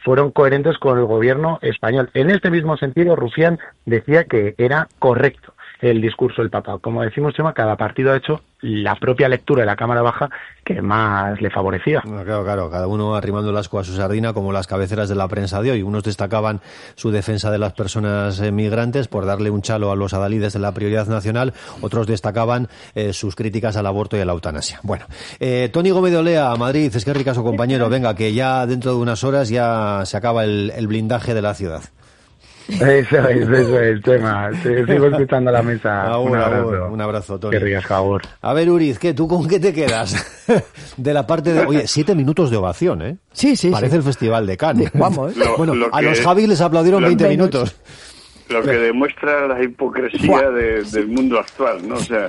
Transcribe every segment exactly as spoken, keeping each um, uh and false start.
fueron coherentes con el gobierno español. En este mismo sentido, Rufián decía que era correcto el discurso del Papa. Como decimos, Chema, cada partido ha hecho la propia lectura de la Cámara Baja que más le favorecía. Bueno, claro, claro, cada uno arrimando el asco a su sardina, como las cabeceras de la prensa de hoy. Unos destacaban su defensa de las personas eh, migrantes por darle un chalo a los adalides de la prioridad nacional, otros destacaban eh, sus críticas al aborto y a la eutanasia. Bueno, eh, Toni Gómez de Olea, Madrid, es que ricaso compañero, venga, que ya dentro de unas horas ya se acaba el, el blindaje de la ciudad. Eso es, eso es, Chema. Sigo escuchando la mesa. Agur, un abrazo. agur, un abrazo, Toni. Que rías, Agur. A ver, Uriz, ¿qué, ¿tú con qué te quedas? De la parte de... Oye, siete minutos de ovación, ¿eh? Sí, sí, Parece sí. el Festival de Cannes. Vamos, ¿eh? Lo, bueno, lo a que, los Javis les aplaudieron veinte minutos. Lo que demuestra la hipocresía de, del mundo actual, ¿no? O sea,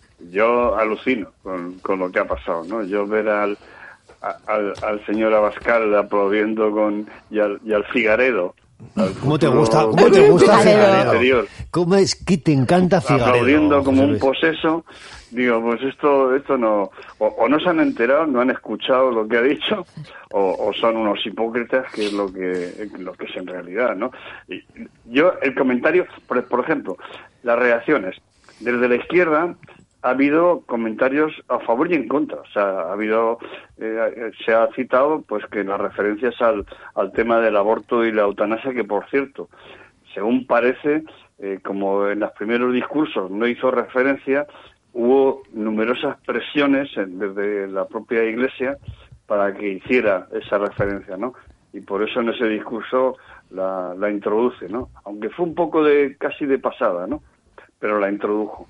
yo alucino con, con lo que ha pasado, ¿no? Yo ver al, al, al señor Abascal aplaudiendo con y al, y al Figaredo. ¿Cómo te gusta? ¿Cómo te gusta Figaredo? ¿Cómo es que te encanta Figaredo? Aplaudiendo como José un Luis. poseso. Digo, pues esto esto no... O, o no se han enterado, no han escuchado lo que ha dicho, o, o son unos hipócritas, que es lo que lo que es en realidad, ¿no? Y yo, el comentario, por, por ejemplo, las reacciones. Desde la izquierda ha habido comentarios a favor y en contra. O sea, ha habido... Eh, se ha citado, pues, que las referencias al, al tema del aborto y la eutanasia, que, por cierto, según parece, eh, como en los primeros discursos no hizo referencia, hubo numerosas presiones en, desde la propia Iglesia para que hiciera esa referencia, ¿no? Y por eso en ese discurso la, la introduce, ¿no? Aunque fue un poco de casi de pasada, ¿no? Pero la introdujo.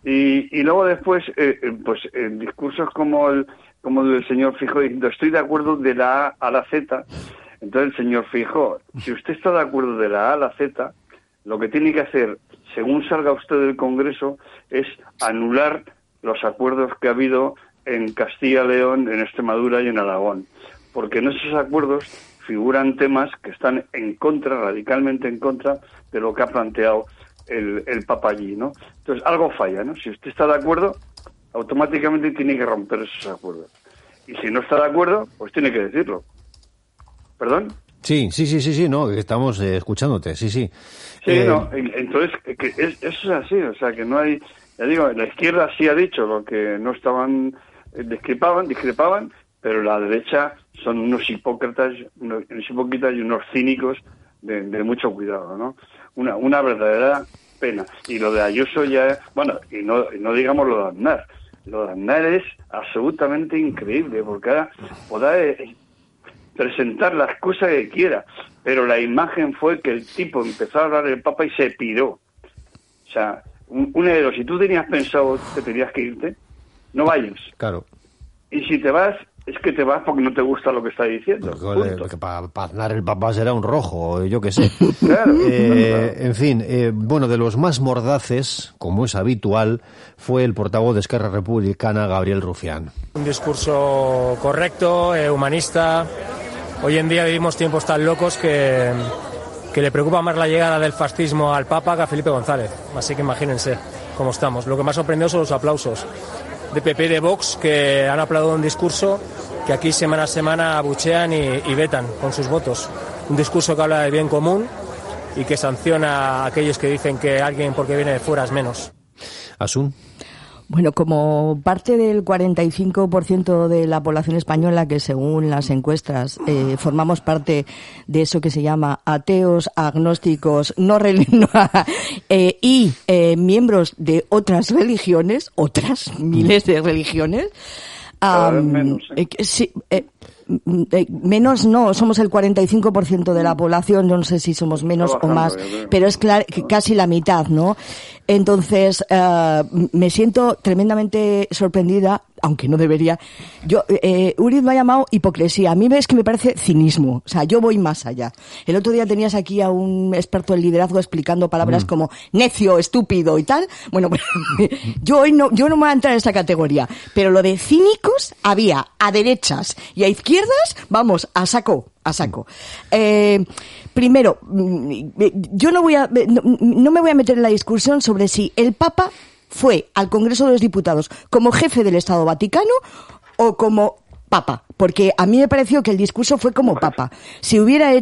Y, y luego después, eh, pues en discursos como el como el del señor Feijóo diciendo estoy de acuerdo de la A a la Z, entonces el señor Feijóo, si usted está de acuerdo de la A a la Z, lo que tiene que hacer, según salga usted del Congreso, es anular los acuerdos que ha habido en Castilla y León, en Extremadura y en Aragón. Porque en esos acuerdos figuran temas que están en contra, radicalmente en contra, de lo que ha planteado el, el Papa allí, ¿no? Entonces, algo falla, ¿no? Si usted está de acuerdo, automáticamente tiene que romper esos acuerdos. Y si no está de acuerdo, pues tiene que decirlo. ¿Perdón? Sí, sí, sí, sí, sí, no, que estamos eh, escuchándote, sí, sí. Sí, eh... no, entonces, que es, eso es así, o sea, que no hay, ya digo, la izquierda sí ha dicho lo que no estaban, eh, discrepaban, discrepaban, pero la derecha son unos hipócritas, unos, unos hipócritas y unos cínicos de, de mucho cuidado, ¿no? Una, una verdadera pena. Y lo de Ayuso ya, bueno, y no, y no digamos lo de Aznar, lo de Aznar es absolutamente increíble, porque ahora podrá eh, presentar las cosas que quiera, pero la imagen fue que el tipo empezó a hablar del Papa y se piró. O sea, un, un de dos, si tú tenías pensado que tenías que irte, no vayas. Claro. Y si te vas, es que te vas porque no te gusta lo que está diciendo. Lo que para pa Aznar el Papa será un rojo, yo qué sé. Claro, eh, claro. En fin, eh, bueno, de los más mordaces, como es habitual, fue el portavoz de Esquerra Republicana, Gabriel Rufián. Un discurso correcto, eh, humanista. Hoy en día vivimos tiempos tan locos que, que le preocupa más la llegada del fascismo al Papa que a Felipe González. Así que imagínense cómo estamos. Lo que más sorprendió son los aplausos de P P y de Vox, que han aplaudido un discurso que aquí semana a semana abuchean y, y vetan con sus votos. Un discurso que habla del bien común y que sanciona a aquellos que dicen que alguien porque viene de fuera es menos. Asun. Bueno, como parte del cuarenta y cinco por ciento de la población española, que según las encuestas eh, formamos parte de eso que se llama ateos, agnósticos, no, no eh, y eh, miembros de otras religiones, otras miles de religiones, um, menos, ¿eh? eh, sí, eh, Eh, menos no, somos el cuarenta y cinco por ciento de la población, no sé si somos menos o más, pero es claro que casi la mitad, ¿no? Entonces, uh, me siento tremendamente sorprendida, aunque no debería. Yo, eh, Uriz me ha llamado hipocresía. A mí es que me parece cinismo. O sea, yo voy más allá. El otro día tenías aquí a un experto en liderazgo explicando palabras mm. como necio, estúpido y tal. Bueno, pues, yo hoy no, yo no me voy a entrar en esa categoría. Pero lo de cínicos había a derechas y a izquierdas, vamos, a saco. A saco. Eh, primero, yo no voy a, no, no me voy a meter en la discusión sobre si el Papa fue al Congreso de los Diputados como jefe del Estado Vaticano o como Papa, porque a mí me pareció que el discurso fue como Papa. Si hubiera